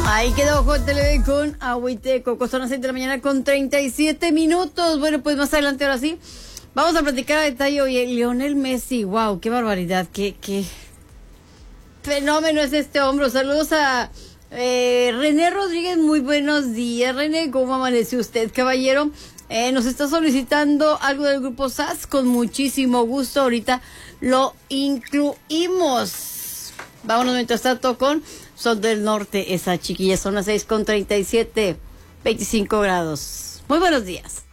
Ahí quedó JTV con Agüita de Coco. Son las 6 de la mañana con 37 minutos. Bueno, pues más adelante, ahora sí, vamos a platicar a detalle. Oye, Lionel Messi, wow, qué barbaridad, qué fenómeno es este hombre. Saludos a René Rodríguez, muy buenos días. René, ¿cómo amaneció usted, caballero? Nos está solicitando algo del grupo SAS, con muchísimo gusto. Ahorita lo incluimos. Vámonos mientras tanto con Sol del Norte, esa chiquilla. Son las 6:37, 25 grados. Muy buenos días.